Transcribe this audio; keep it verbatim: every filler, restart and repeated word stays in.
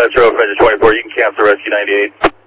Metro, Fender twenty-four, you can cancel Rescue ninety-eight.